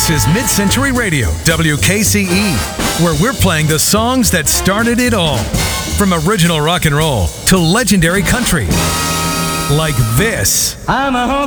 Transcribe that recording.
This is Mid-Century Radio, WKCE, where we're playing the songs that started it all. From original rock and roll to legendary country. Like this. I'm a